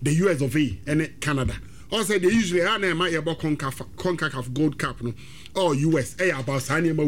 the US of A and Canada. Also, they usually are about CONCACAF Gold Cup, no, or US, about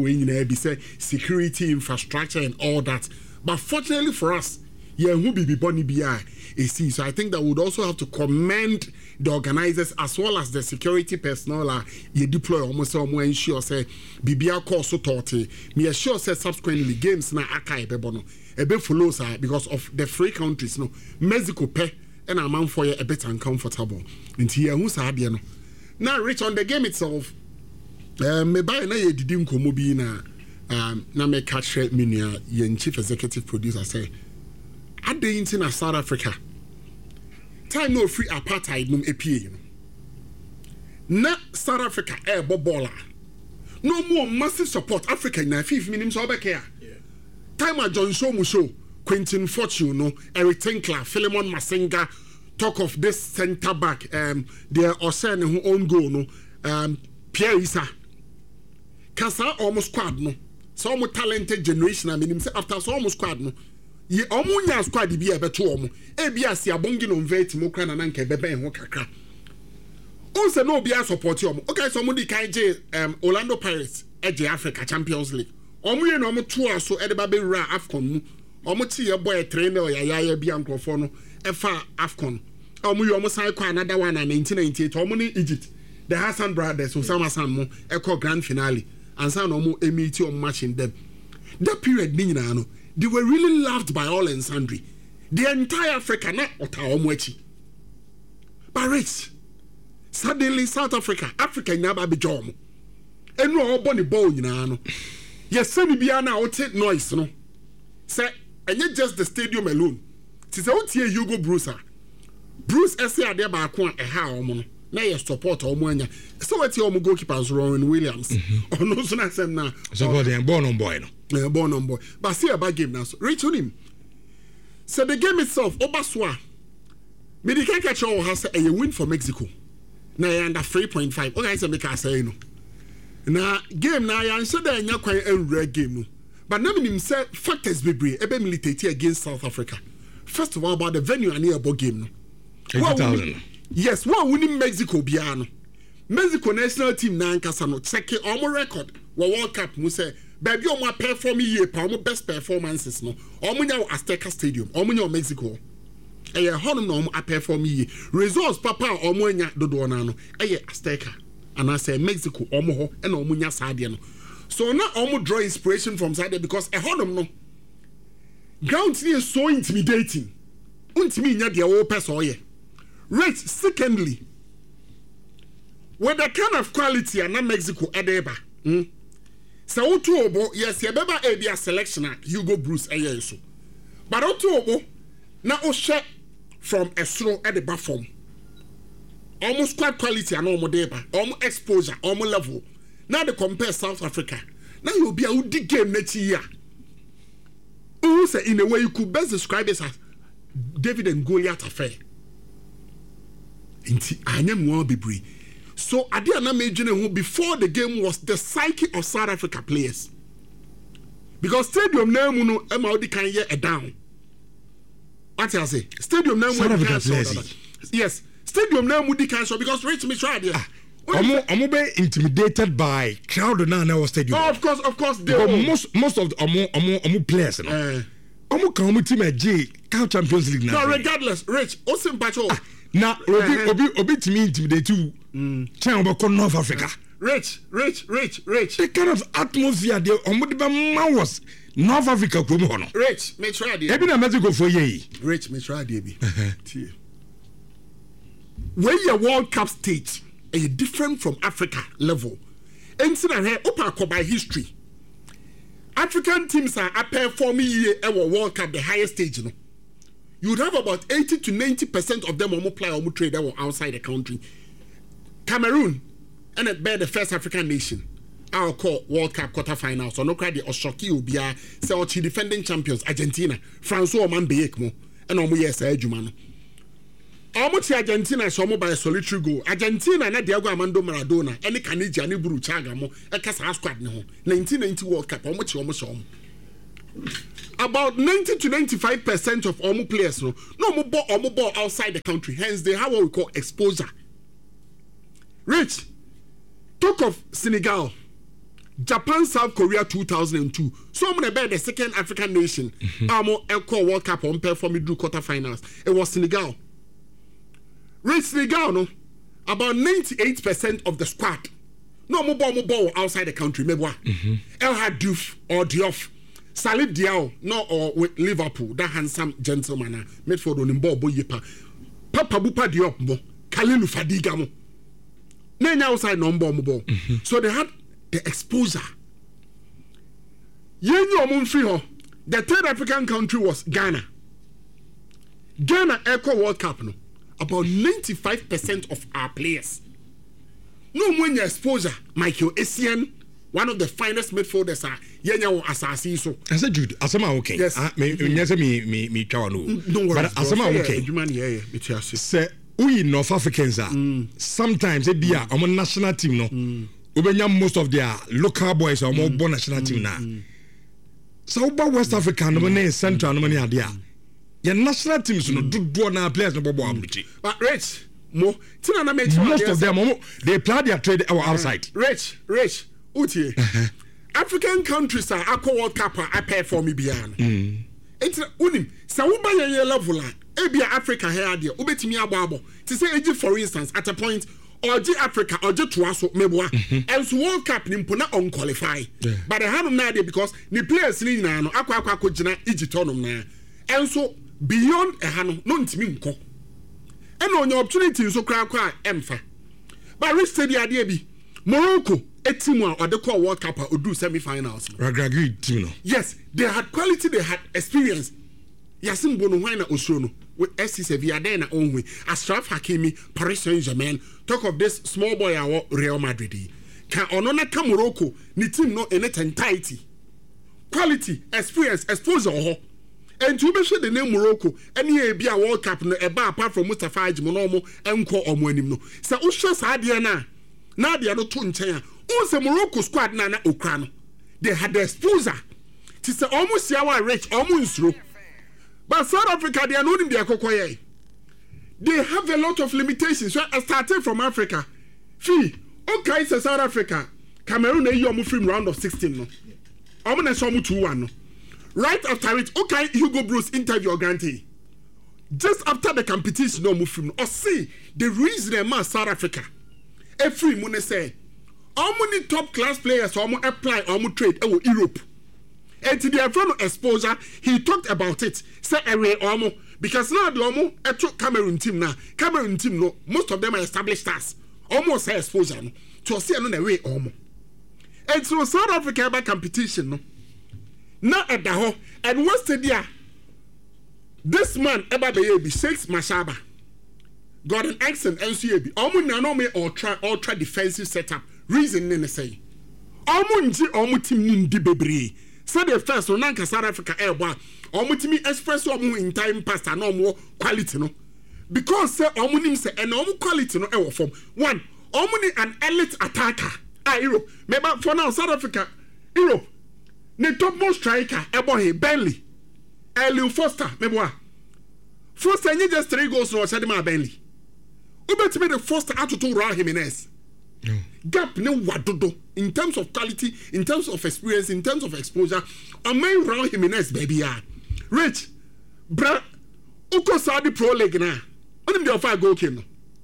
security, infrastructure, and all that. But fortunately for us, who be Bonnie BI. So I think that would also have to commend the organizers as well as the security personnel you deploy almost ensure say BBR course so torty. Me assure say subsequently games na akai bebono. Ebe follows because of the free countries no Mexico pay and amount for a bit uncomfortable. Into here who's no. Now Rich on the game itself. Me buy na ye didi nkomo bi na me catch me yen chief executive producer say at the in South Africa, time no free apartheid no APA. Na South Africa bola. No more massive support Africa in 5 minutes over here. Time a John Show, Quentin Fortune, no, Eric Tinkler, Philemon Masenga, talk of this centre back, their Osen who own goal, no, Pierre Issa. Kasa almost squad, no. So much talented generation, I mean, after so almost squad, no. Ye omunya squad bi ebe to omu e bia si abongi no vet mo kra na nka bebe ho kakra onse no bia support omu okay so mo di kan je Orlando Pirates eje Africa Champions League omu ye no omu to aso e de ba be ra AFCON mu omu ti ye boy trainer ya bia nkrofo no e fa AFCON omu ye omu sai kwa another one in 1998 omu ni Egypt the Hassan brothers Osama Hassan mo e call grand finale and san omu emiti omu match in them that period ni nyina no they were really loved by all and sundry. The entire Africa, not Otaomwechi. But Rich, suddenly South Africa, Africa never be jom. And no bonny bow, you know. Yes, Sunny Biana or take noise, no. Say, and yet just the stadium alone. Tis out here Hugo Bruce. Bruce S.A. there by a how, now you support Omwanya. So what's your goalkeepers, Rowan Williams? Or no, so that's now. So they're born on boy, no. Born on boy. But see about game now. So reach on him. So the game itself, Obaswa. Me the can catch all has a win for Mexico. Now you're under 3.5. Okay, so make us say no. Now game now you answer that you're quite a rare game no. But now him say factors be brave. Ebe militate against South Africa. First of all about the venue and near about game no. 80,000. Yes, one winning Mexico biano. Mexico national team na nkasa no check on record. World Cup mu say baby o ma perform here pa o best performances no. O mu nya Azteca Stadium, o mu nya Mexico. Eye honum no a perform here. Results papa o mu nya dodo na no. Eye Azteca. And I say Mexico o mu ho e na o mu nya saade no. So now o mu draw inspiration from side because e honum no. Ground is so intimidating. Untimi nya de o person ye. Right, secondly, with the kind of quality and Mexico edeba. So obo yes, ye beba e a selection Hugo Bruce so. But obo na o share from a slow at the bathroom. Almost quite quality and almost deba, almost exposure, almost level. Now they compare South Africa. Now you'll be a dig game next year. Who say in a way you could best describe it as David and Goliath affair. So Adiana Major before the game was the psyche of South Africa players. Because stadium name no Maudi can hear a down. What I say? Stadium name South Africa players. Yes. Stadium name Moody cancel because Rich me tried there. I'm be intimidated by crowd now stadium. Oh, of course they most of the players no. Come team G Champions League now. No, regardless, Rich, Osim Pacho. Now, Obi to me intimidate you. China about North Africa. Rich. The kind of atmosphere there on was North Africa. Rich, me try there. Ebi na Mexico for ye. Rich, me try there be. When your World Cup stage is different from Africa level, and so here open by history. African teams are performing here at World Cup the highest stage, you know. You would have about 80 to 90% of them who play or trade that were outside the country. Cameroon, and it bear the first African nation. I'll call World Cup quarterfinals. So no credit or Shoki Ubia, say defending champions Argentina, Francois Mambeekmo, and Omu yes Jumano. Almost Argentina so by a solitary goal. Argentina na Diego Armando Maradona, any Canadian Buru Chagamo, a Casa squad no 1990 World Cup, almost. about 90 to 95% of all players no ball outside the country. Hence, they have what we call exposure. Rich, talk of Senegal, Japan, South Korea 2002. So I'm going to be the second African nation. Elko World Cup on perform drew quarterfinals. It was Senegal. Rich, Senegal, no, about 98% of the squad. No more ball outside the country. El Haddouf or Diouf. Salif Diao, no, or with Liverpool, that handsome gentleman, midfield on ball boyepa. Papa Bupa Diop mo, Kalilu Fadiga mo. None outside no ball. So they had the exposure. The third African country was Ghana. Ghana Echo World Cup no. About 95% of our players. No when your exposure, Michael Essien, one of the finest midfielders are Yenya Asasi so. I said Jude, Asama okay. Yes. Me chawano. Don't worry. But Asama okay. Say we North Africans are sometimes it be a national team no. Ubenya most of their local boys are more born national team now. So about West Africa no money Central no money there. Your national teams no do na players no bobo abuchi. But Rich, most of them they play their trade outside. Rich, Uti. African countries are Aqua World Cup I pay for me beyond. It's unim. So we buy a level Ebia Africa here there. Ubetimi ababo. To say Egypt for instance at a point or Africa or Tuaso meboa. And so World Cup nimpona unqualify. But I have no idea because the players ni na no Aqua kojina Egypt onum na. And so beyond a hano no ntimi nko. And on your opportunity so cry emfa. But Rich said the idea be Morocco a team or the call World Cup or do semi-finals. Yes, they had quality, they had experience. Yasin Bono Wina Osono with SC Sevilla then only Ashraf Hakimi, Paris Saint-Germain. Talk of this small boy Real Madrid. Can Onona Morocco ni team no in its entirety. Quality, experience, exposure. And to mention the name Morocco, any be a World Cup no eba apart from Mustafa Ajimonomo enko omoanim no. Sa usha sadia na dia no to nchen. O se Morocco squad na okra. They had the exposure. Ti say almost yawa rich, almost nsuro. But South Africa they are not in their kokoye. They have a lot of limitations. So starting from Africa. Okay, so South Africa, Cameroon you are from round of 16 no. I'm gonna show you 2-1 no. Right after it, okay, Hugo Bruce interview Grantee. Just after the competition, no move from or see the reason they must South Africa. Every money say, how many top class players or apply or trade in Europe? And to their front exposure, he talked about it. Say away almo because now the almo Cameroon team now. Cameroon team no, most of them are established stars. Almost say exposure no. To see another way almo. And so South Africa about competition no. Now at the home and what's the deal? This man eba be Shakes Mashaba. Gordon Exon NCAB. Omu na no me ultra defensive setup. Reason nene say. Omu nji omu team ndi bebre. So the first on Nanka South Africa airborne. Omu team express omu in time past and omu quality no. Because say omu nim say and omu quality no ewo form. One, omu ni an elite attacker. Europe. Maybe for now South Africa, Europe. The topmost striker, Bentley, Elin Foster, Meboa. Foster, you just 3 goals no Shadima Bentley. You better be the Foster out to Raul Jimenez. Gap no wadodo in terms of quality, in terms of experience, in terms of exposure. On my Raul Jimenez, baby, Rich, bra, Uko Saudi Pro League na. On the offer goal came no.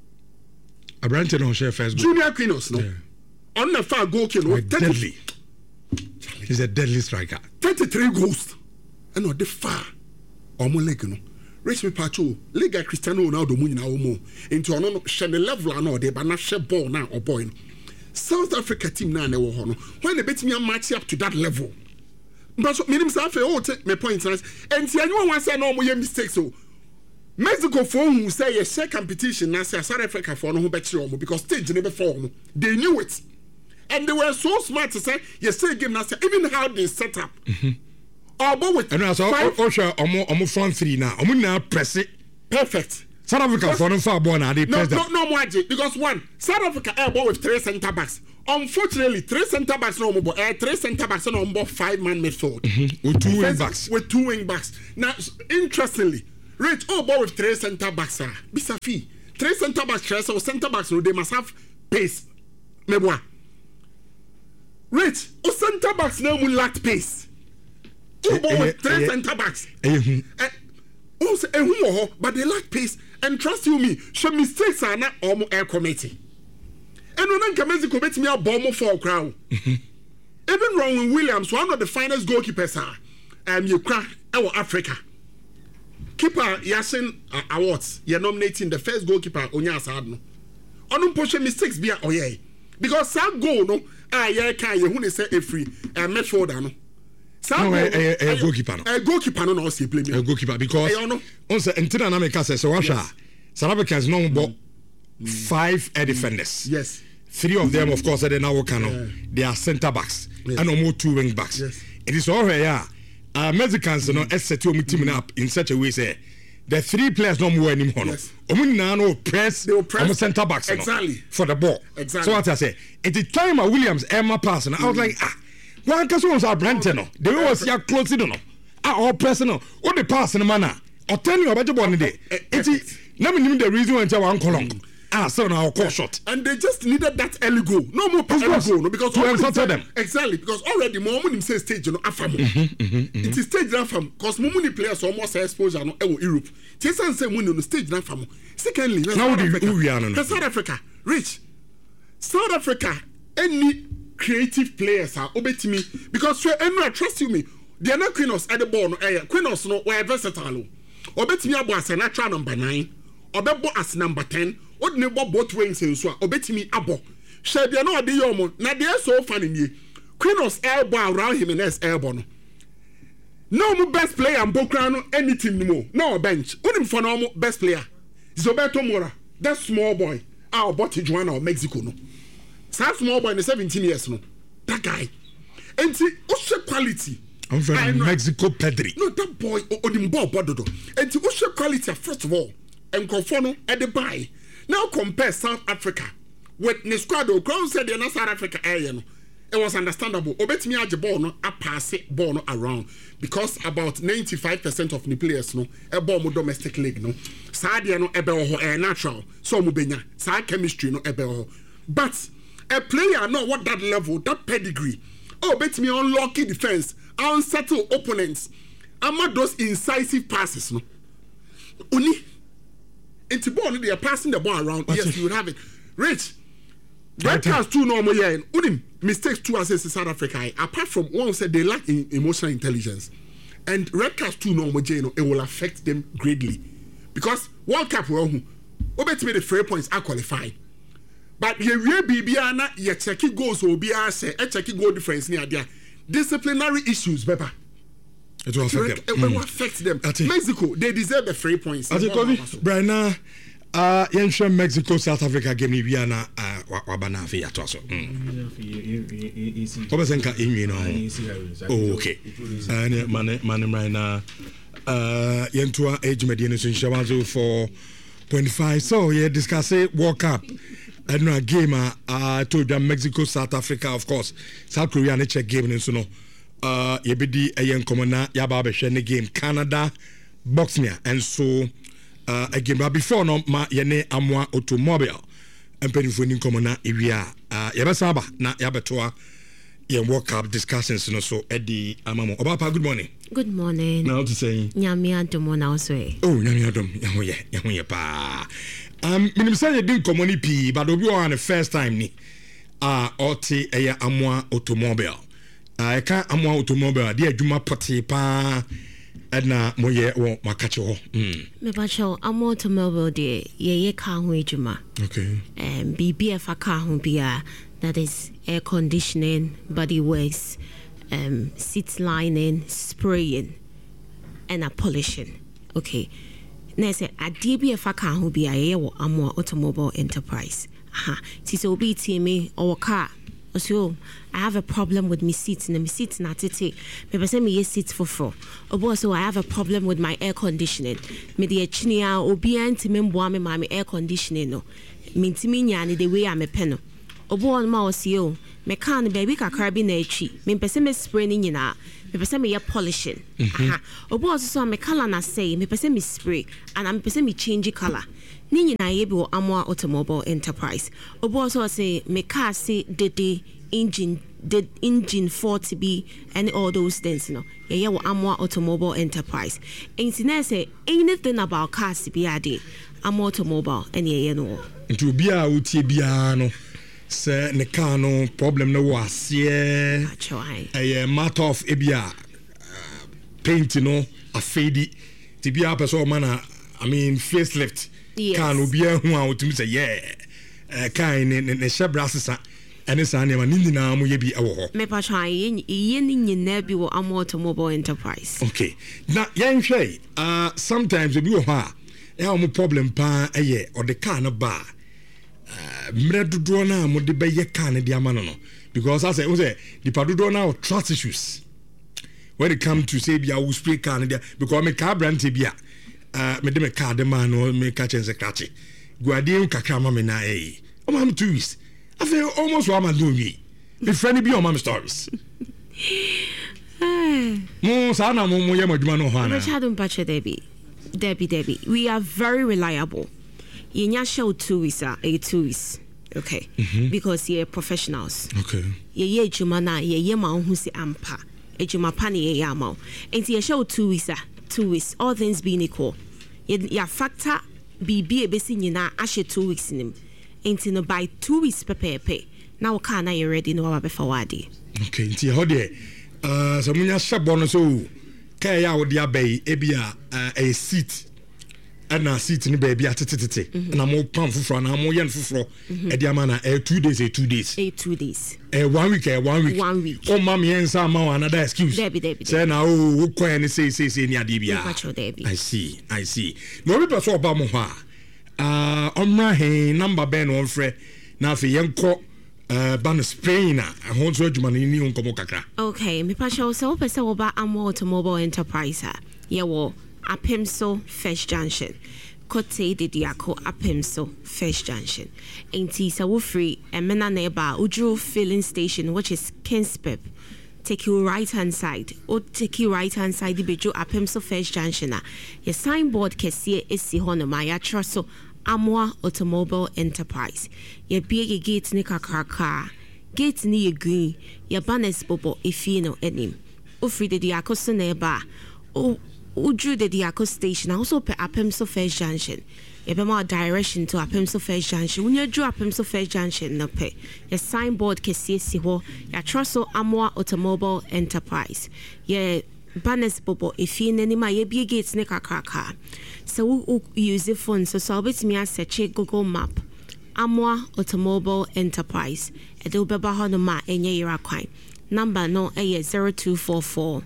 A branch no share first goal. Junior Quinos no. On the far goal came no. Deadly. He's a deadly striker. 33 goals. And not the far. Omo leg no. Rich me pacho. Lega Cristiano Ronaldo mu nyina omo. Into ono share the level na dey ba na share ball na or boy no. South Africa team na wo ho no. When they bet me match up to that level. But so minim say take my point and anyone wan say no mo ye mistakes so. Mexico for who say a share competition na say South Africa for no ho bet omo because stage never for omo. They knew it. And they were so smart to say, you say game now, even how they set up. But with and also, almost front 3 now. I'm now press it. Perfect. South Africa for no far ball now. They press no magic because one South Africa air ball with 3 center backs. Unfortunately, 3 centre backs no more. 3 centre backs no more. 5-man midfield with 2 wing backs. With 2 wing backs. Now, interestingly, Rich ball with 3 centre backs. Bisafi 3 centre backs. So centre backs no, they must have pace. Meboa. Rich, centre backs no will lack pace. Ball with 3 centre backs. But they lack pace. And trust you me, some mistakes are not almost air committee. And when Mexico bet me a bomb for a crowd. Even Ron Williams, one of the finest goalkeepers, you crack our Africa. Keeper Yasin Awards, you're nominating the first goalkeeper on your side. On push mistakes be because some goal no, can you say a free and match for no. A goalkeeper. A goalkeeper no also play me. A goalkeeper because on say until America says so Russia. South Africans no about 5 air defenders. Yes. 3 of them, of course, they now they are centre backs and almost 2 wing backs. Yes. It is all right. Mexicans, set your team up in such a way, say the 3 players no more anymore. Yes. No press. They will press centre backs exactly for the ball. Exactly. So what I say, at the time of Williams, Emma passing, I was like, one person was our Brentano. They was here close to all personal. What the passing manner or 10 your better one day. It's never knew the reason why I'm calling. So now call shot. And they just needed that early goal. No more early goal. No, because to answer them. Exactly. Because already Momuni say stage, afam. It is stage afam. Because Momuni players almost exposure no Europe. Jason say money on stage afam. Secondly, South Africa. Rich. South Africa, any creative players are obetimi. Because I trust you me. They are not Quinos at the ball. Quinos no were versatile. Obetimi abo as a natural number 9. Obebo as number 10. What neighbor both wings in so obetimi abo. Shabia no ade yomo. Na they are so funny ye. Quinos elbow around him in S elbow. No best player and Bokrano anything no. No bench. Unim for no best player. Zoberto Mora. That small boy. Our body Juana of Mexico no. That small boy in 17 years no. That guy. And see Ushe quality. I'm from Mexico Pedri. No, that boy Odimbo Bododo. And see Ushe quality first of all. And Confono at the buy. Now compare South Africa with Nesquado. Crown said they're not South Africa area. It was understandable. Obetimi aje ball no a pass it ball no around because about 95% of the players no a ball mo domestic league no. Sadia no ebe ho natural. So mo benya. Sa chemistry no ebe ho. But a player no what that level, that pedigree. Obetimi unlucky defense, unsettle opponents. Ama those incisive passes no. Oni into ball, they are passing the ball around. Yes, you would have it. Rich, red cards too normal yeah. Unim mistakes too as in South Africa. Apart from one said they lack emotional intelligence, and red cards too normal, it will affect them greatly because World Cup well, obey me the 3 points are qualified. But ye Bibiana, ye check goals will be say a check goal difference near there. Disciplinary issues, Pepper. It will affect them. It will affect them. Mexico, they deserve the 3 points. Brian, Yensha Mexico South Africa game ni biana wabana fi ato so. Obesenka inwi no. Oh okay. Man right now yentua age median so nshawazo for 0.5 so yeah discuss World Cup and no game to the Mexico South Africa of course South Korea ne check game so no yebedi ayen komona yaba be hwe ne game Canada Bosnia and so again but before no ma yene amwa automobile empenifo ni komona ewia yebesaba na yabetoa yen World Cup discussions no so edi amamo Obapa good morning. Good morning. Now to say nyame adom na so oh nyame adom yahoye pa minim say you din komoni pi but obi on the first time ni oti eya amwa automobile eka amwa automobile de adwuma poti pa edna moye wo makache ho me ba cho amwa automobile de ye ka ho adwuma okay BBF aka ho bia that is air conditioning, body works, seat lining, spraying and polishing. Okay, now say a DBF aka ho bia ye wo amwa automobile enterprise ti obi ti me or car. So I have a problem with my seats and my seats not tete. Maybe say me seats for 4. So I have a problem with my air conditioning. Me the chinia obi anti me mboa me my air conditioning no. Minti me nyane the way I'm a penno. obo on ma osio me kan baby kakra bi na echi me pese me spray ni nyina me pese me ye polishing obo so me color na say me pese me spray and me pese me change color ni nyina ye bi wo Amoa Automobile Enterprise obo so say me car say the engine 40B and all those things, you know. Yeah, Amoa Automobile Enterprise. And say anything about cars be a day. Amoa Automobile and yeah, no. Into bia uti biano. Say ne car no problem no was yeah. A matter of ebia paint no a fade. Tibia person mana I mean facelift. Car no bia who out to say yeah. Car ne shabrasa. And sa name ni na mo ye bi ewo ho me pa try ye ni nyina bi wo Amoa Automobile Enterprise. Okay, na yen hwe sometimes we bi wo ha e ha mo problem pa eye or the car no ba mre dodo na mo de be ye car ne de ama no because I say the dodo na trust issues when it come to say bia wo spray car ne de because me car brand bia me de me car de man no me ka chense krache guade kakra ma me na o ma 2 weeks I feel almost what I'm doing. The friendly be on my stories. Debbie. We are very reliable. You show 2 weeks, 2 weeks. Okay. Because you're professionals. Okay. Ye jumana, ye ma who say ampa. A jumapani ye yamo. And you show 2 weeks, 2 weeks. All things being equal. Ya factor be a basin yina ashe 2 weeks in him. Ain't no by 2 weeks pepe. Now can I already know about wadi. Okay, nti ho de so munya shabo no so kai ya wo dia bay ebia a seat na seat ni baby atetete na mo pam fufro na mo yen fufro e dia ma na 2 days 2 days 2 days 1 week 1 week o mam yen sa ma another excuse Debbie say na o kwa ni say ni ade bia I see no be person oba mo ha omra he number ben on frɛ na afi yenko ban Spain a ho so adwuma ni nkomo kakra. Okay, me pa show so pese wo ba Amoa Automobile Enterprise ye wo Apemso First Junction Kote de Diako Apemso First Junction enti sa wo free emena na eba Udru filling station which is Kinspep. Take you right hand side or take you right hand side the bejo Apemso First Junction your signboard kese esi hono ma ya troso Amoa Automobile Enterprise. Ye big gate ni kakaka. Gate ni ye green. Ye banners bobo ifino enim. Ofri de diako neba. Udru de diako station. Also pe Apemso First Junction. Ye be more direction to Apemso First Junction. When you drew Apemso First Junction no pe. Ye signboard kesi siho. Ya troso Amoa Automobile Enterprise. Ye banners bobo ifino enima ye big gate ni kakaka. So we use the phone so bit me search Google Map Amoa Automobile Enterprise edo beba ho no ma enye yira kwan number no 0244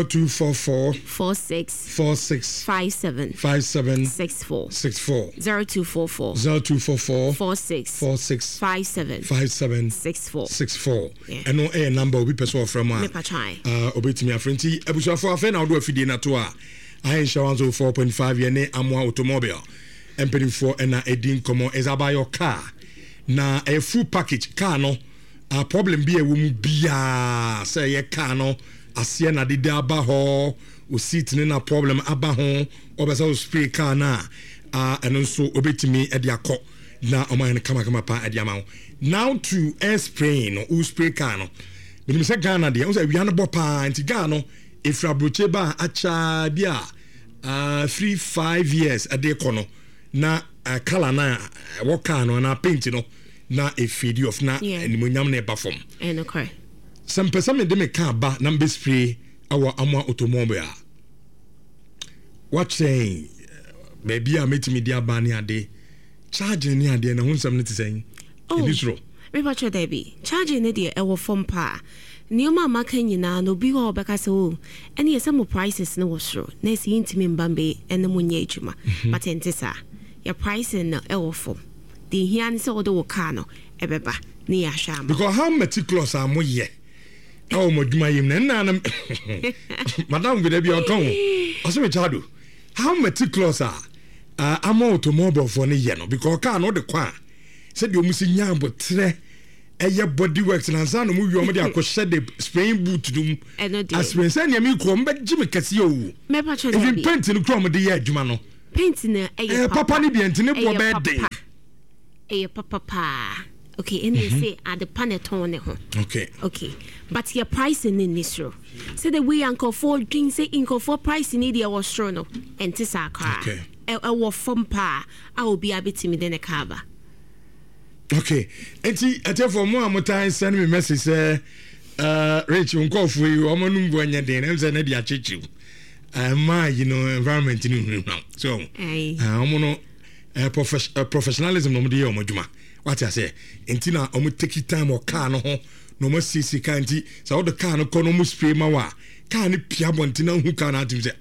46 57 64 0244 46 57 64 and no number obi person from obetimi afrenti abusuafo afa na odo afidie na to a I insurance 4.5 year ne Amoa Automobile empathy for na edin komo is about your car na a full package car no a problem be a woman bia say your car no asie na de aba ho o seat ne na problem aba ho obesa spray car na and also obetimi e de akọ na o man kama pa e de ama now to air spray no o spray car no me say Ghana de o say wi an bo pa anti Ghana no ifra broche ba acha bia 3-5 years a day kono na color na waka no na paint no na a feed of na animunyam na eba form okay some person me de me car ba na be spray our Amoa Automobile what saying baby a metimi dia ba ni ade charging ni ade na hunsam ne tisen enisro me ba cho Debbie charging ne de e wo form pa Nioma maka nyina no bi ho beka so ene ye some prices no wosro na esi intimi mbambe ene munye adwuma but entisa your pricing no e wofo the hian so do car no ebeba ni ya hwa because how meticulous am ye oh modwuma yim na madam we dey be okon o se me chado how meticulous Amoa Automobile for ne ye no because car no de kwa se de omusi nya botre body works na nsa no mu wi omde akɔhyɛ de spraying boot dum aspirin sɛ ne mi ko mba gime kase o me pa cho even paint no kro omde yɛ adwuma no paint na papa ni bi ntine bo bɛden papa okay and they say at the panettone ho okay but your pricing in this row so the way uncle for drink say uncle for pricing in the was show no and tisa car wa from pa I will be able to me then a caba okay enti ate for mo amotan send me message say Rich uncle for you omonum bo anya den em say na dia chechiu ma you know environment ni so omono professionalism no mo dey omodwuma what I say entina omo take time o car no ho no mo sisi kan ti so the car no kono mo spray ma wa car ni pia bontina hu car na tim say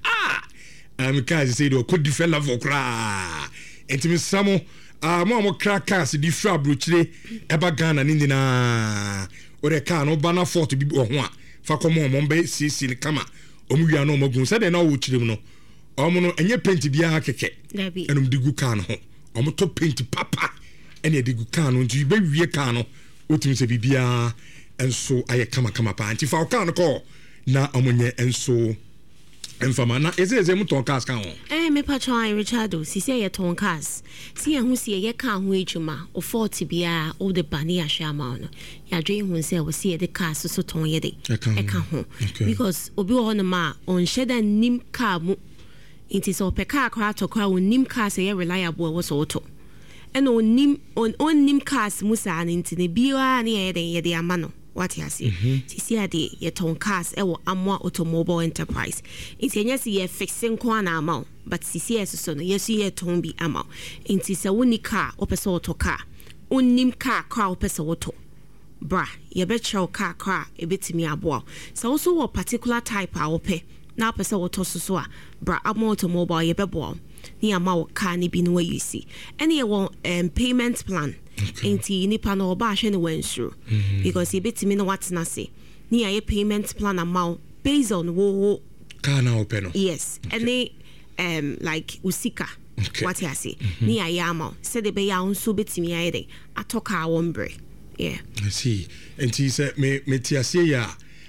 car say do could different level kra entimi samo mo kra cars di fra brochire eba Ghana ni na o de car no bana fort bi ho a fa komo mo be sisi ni kama omo wia no mo gun say de na wo chire mu no omo no enye paint bia keke enum digu car no ho omo to paint papa ene digu car no nti be wie car no otumi se bibia enso aye kama pa nti fa car no ko na omonye enso enfama na eze mu ton cars kan ho me patron Richardo si se ye ton cars si ehun si ye car ho ejuma o 40 bia o de bani ahwama no ya dwe hu se o si ye de cars so ton ye de e ka ho because obi wo no ma on sheda nim car mu nti so pe car kra to kra on nim car se ye reliable wo so to and on nim cars musa nti ne biwa ne ye de amano what you see see ade ye ton cars e wo Amwa Automobile Enterprise nti enya se ye fixing kwa na amount but CCS so no yes ye ton bi amount nti se woni car opese auto car onnim car opese auto bra ye be chow car e betimi aboa so also wo particular type a ope na opese auto so a bra Amwa Automobile ye be boa ni ama car ni bi no you see any payment plan enti nipa no oba hwe ne wansuro because you betimi no what na say ni aye payment plan amount based on wo car na open no yes any like usika what you say ni aye amount say the be ya unso betimi aye den atoka wombre yeah I see enti say me tiase ya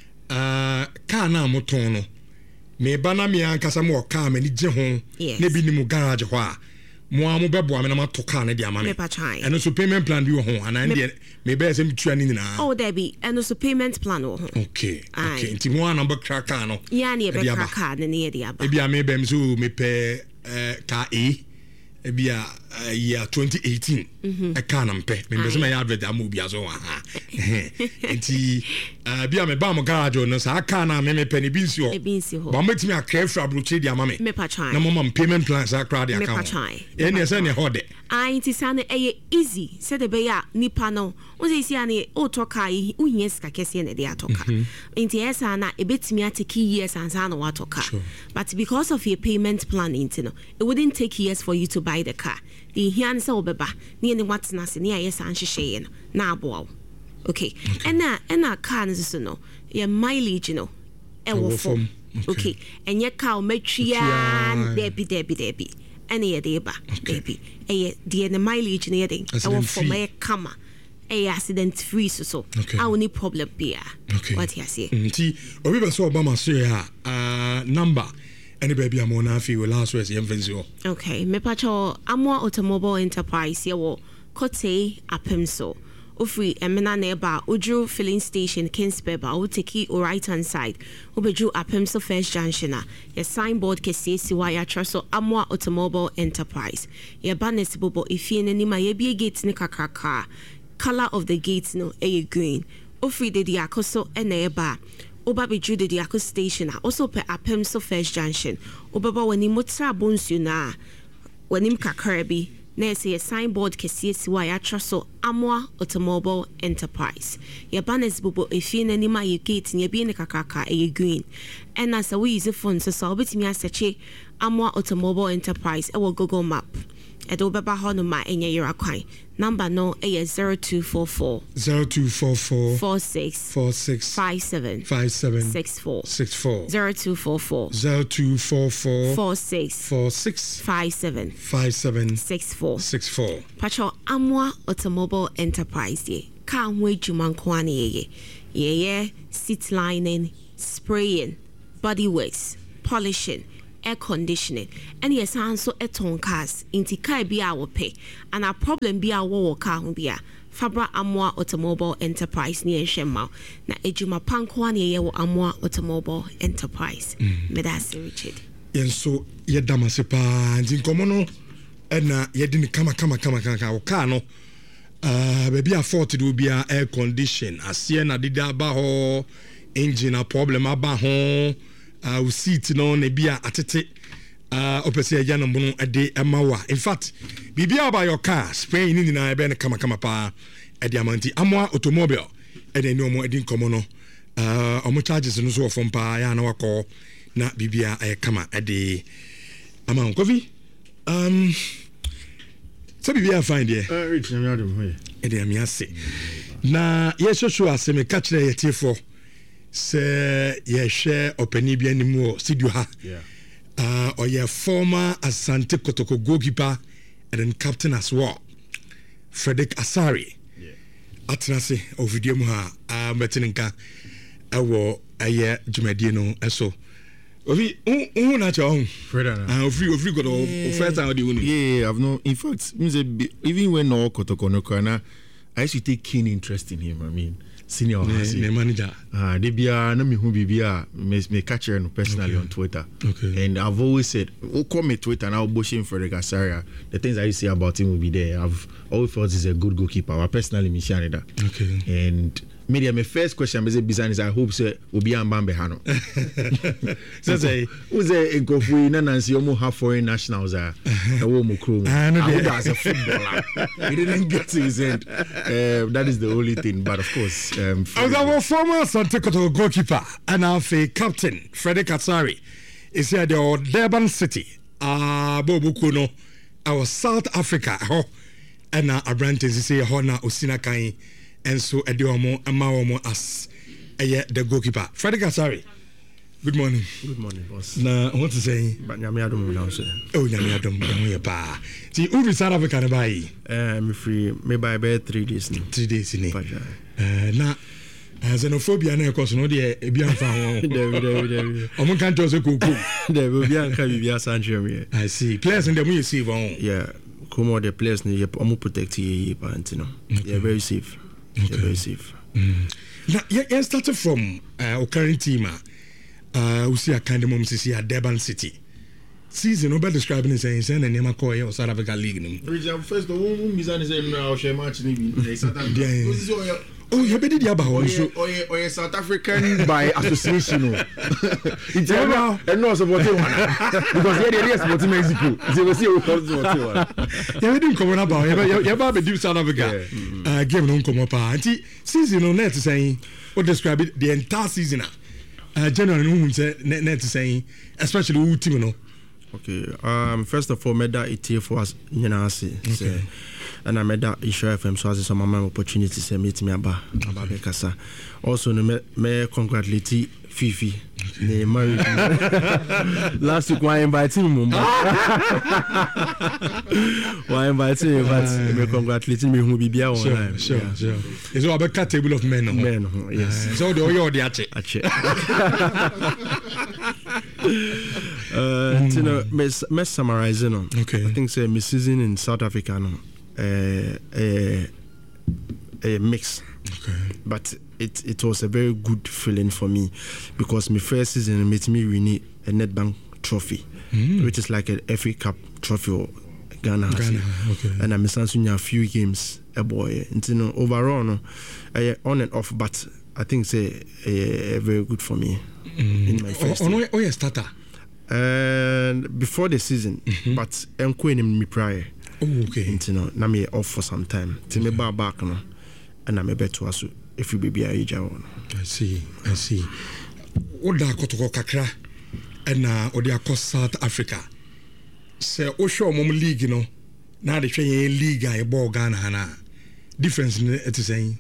car na moton no me bana me ankasa mo car me ni je ho na bi ni mu garage ho a mo amu bebo amena ma to car na dia mame and so payment plan bi wo ho ana ndie me be sem tua ni nyina oh there be and so payment plan wo ho okay nti mo ana ba car no ya na e be car na ne dia ba e bia me be so me pe car e bia year 2018 e car na mpe me be so me ya advert amu bia so ha nti bia me ba mo garage no sa car na me pe ne bi nsi ho ba metimi akra fra broche dia mame me pa try na mama payment plan sa akra dia account e ne se ne hode nti sa na e easy se de be ya nipa no o se sia ne o to car yi o hia sika kese ne de atoka nti esa na e betimi atake years ansa na watoka but because of your payment plan nti no it wouldn't take years for you to buy the car the hian se obeba ne ne watna se ne ayesa anhwehwe no na aboa okay and na car no so no your mileage no e wo form okay and your car matria debi and ye de ba baby e de the mileage ne de e wo form e kama e accident free so any problem bia what you say nti obi be so obama so ya number any baby am on afi we last words yemfensi okay me pacho Amwa Automobile Enterprise ye wo Kote Apemso ofri emena na eba Udru filling station Kingsbeba o take o right hand side obedru Apemso first junction a ye signboard kese siwa ya traso Amwa Automobile Enterprise ye banes bobo ifie nani ma ye bie gate ni kakaka color of the gate no e green ofri de diakoso ena eba oba be Jude the Diako station also per Apemso first junction obaba wani motra bonsu na wanim kakarabi na say a signboard kesi siwa ya traso Amwa Automobile Enterprise ya banners bobo efie na nima ye gate ne bi ne kakaka e green and as we use phone so obetimi asearch Amwa Automobile Enterprise e wo Google map e do beba ho no ma enye yera kwan number no e 0244 46 57 64 0244 46 57 64 Pacho Amwa Automobile Enterprise ye car ho adwuma nko ane ye seat lining, spraying, body works, polishing, air conditioning, and yes also eton cars inti car bi a wo pe and a problem bi a wo car ho bia Fabra Amwa Automobile Enterprise near Shema. Na ejuma pankwane ye wo Amwa Automobile Enterprise. Medase Richard. Yen so ye damase pa ntin komono na ye din kama o car no baby a fault do be air condition asie na dida ba ho engine a problem aba ho seat no na bia atete opese ya no bono ade emawa. In fact bibia about your car spray ni na ebe na kama pa ade amanti Amwa Automobile ede ni omo edi nkomo no omo charges no so ofom pa ya na wakọ na bibia kama ade ama Kofi so bibia find here rich na miadum ho ede amiase na yesho aseme ka kire yetifo se ye share opani bia nimu studio ha or your former Asante Kotoko goalkeeper and then captain as well, Frederick Asari. Atenase o video mu ha metinka ewo aye Jumedino eso. Ofi who na cha on? Fredana. Ofi got first time the Yeah, I've no. In fact, even when no Kotoko no kana, I used to take keen interest in him. I mean, senior manager. They be na me who be me catch her personally on Twitter. Okay. And I've always said, call me Twitter and I'll bush him for the Gasaria. The things I say about him will be there. I've always thought he's a good goalkeeper. I personally me share that. Okay. And media my first question is business I hope say will be Mbambe Hano. So say who's a Gofu na Nancy omo have foreign nationals are as a footballer. He didn't get to his end. That is the only thing. But of course, our former Asante Kotoko goalkeeper and our captain Frederick Asari is here the Durban City. Bobu Kuno, our South Africa and our Abrantes is here Hona Osina Kai. And so Ediomo Amaomo as the goalkeeper. Frederick Asari. Good morning. Good morning, boss. Na what to say? But Nyame Adom now say. Oh Nyame Adom ya pa. Ti ubi South Africa na bai. Me free me by 3 days ni. 3 days ni. Na xenophobia na ekoso no de e bia mfa ho. David. Omo kan to se koku. David bia nka bibia sanche me. I see. Players in them you see on. Yeah. Come on the players ni omo protect ye parentino. Yeah, very safe. Okay. Very safe. Now, you started from our current team. We see a kind of moment see at Durban City. Season, nobody describing it saying, and Nema Koy or South Africa League. First, the whole Mizan is now share match. Oh, you better be about or South African by association. It's and no supporting one because they are supporting Mexico. They will see what you didn't come about. You have do South Africa. Game don't come up. Season on net saying what describe it the entire season. Generally, net saying, especially who team no. Okay. First of all, made that it for us, okay. And I made that issue FM so as some opportunity to meet me about Bekasa. Also, me congratulate Fifi. They married last week. Why invite him? Why invite him? But me congratulate me who be here online. Sure. It's all about table of men. Men, yes. So the ache. You know, me summarizing. Okay. I think say my season in South Africa no. A mix, okay. But it was a very good feeling for me because my first season made me win a Nedbank trophy, which is like an FA Cup trophy or Ghana. Okay. And I'm missing a few games, a boy. And you know, overall, no, on and off, but I think it's a very good for me in my first. Oh, yeah, starter. And before the season, but I'm going in me prior. Oh, okay. You know, na me off for some time. Till me back no, and I'm able to ask if you be a age one. I see. Oda Kotoko kakra, and Oda across South Africa. So, Osho Mom League, you know, now the train league I ball Ghana Hana. Difference in it is saying.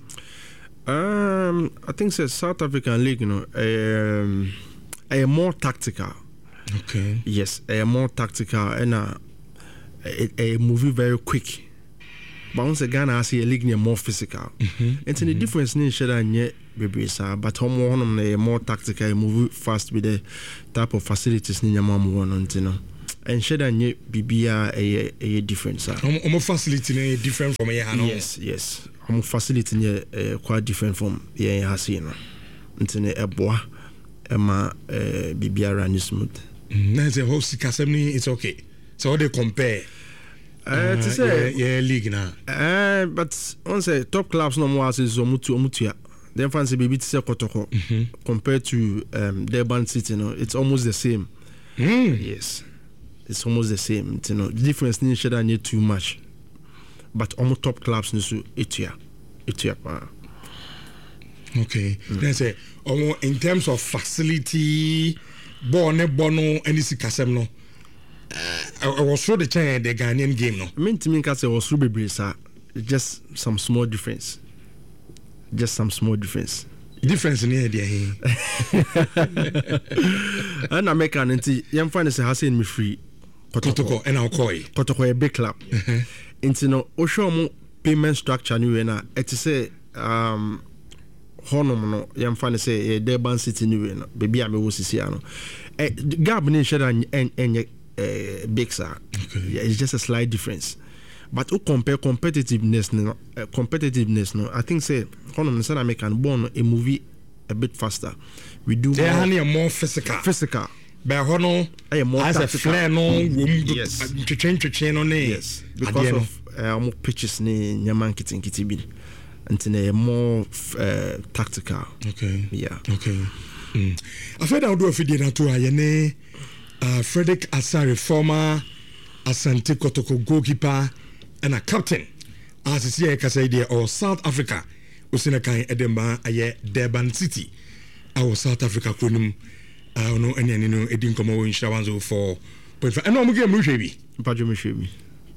I think say South African league, you know, a more tactical. Okay. Yes, a more tactical and a movie very quick. but once Ghana has a league more physical. It's in the difference in share and yet baby but more tactical, move fast with the type of facilities in your mom one and share and yet BBA a difference. Facility different from yes. Facility quite different from Hasina. It's in a bois Emma BBA run smooth. That's a whole Casemni, it's okay. So they compare. To say league now. But once top clubs no more as Omutia. Then fancy baby to say Kotoko compared to Durban City, it's almost the same. Yes, it's almost the same. The difference in share need too much. But almost top clubs need to Etia. Okay. Then say in terms of facility, bono and this Kasem I was sure the China the Ghanaian game no. I mean to me I was super brisa. Just some small difference. Difference in here. And I make an anti young fan is Hassan me free. Kotoko and I'll call it. Kotoko a big club. Into no Oshomo payment structure new and it is say Honor no young fan say Durban City new baby I was Siciano. Gab nation and big sir. Yeah, it's just a slight difference. But to compare competitiveness, I think say Honor said I make an born a movie a bit faster. We do more physical. But Honor more as a flare no yes. To change on yes. Because of more pitches ni nyaman kitty bin. And more tactical. Okay. Yeah. Okay. I feel I'll do a video to Ayane Frederick Asare, former Asante Kotoko goalkeeper and a captain. As is here, Kasaide or South Africa, Usinakai Edemba, Aye Durban City. Our South Africa Kunum, no, and it didn't come over in Shawanzo for. But I know I'm game Mushebi. Pajumishebi.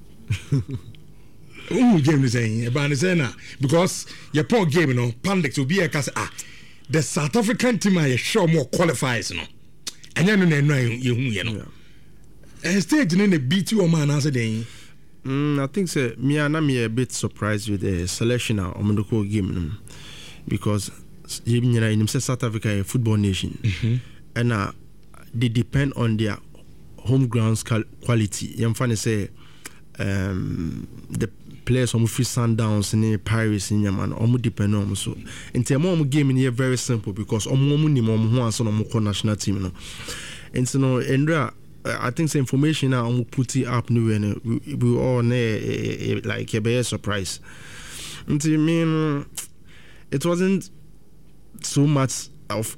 Game is saying about the because your poor game, Pandex will be a case. The South African team are sure more qualifies, and then you stage in the B2 man as a day. I think so. Me a bit surprised with the selection of Omondoko game because in South Africa a football nation and they depend on their home grounds quality. I'm funny say the players from free Sundowns in Paris in Yaman almost depend on so in terms of game in here very simple because who national team and so and I think the information now I'm put it up new and we all like a big surprise. And I mean it wasn't so much of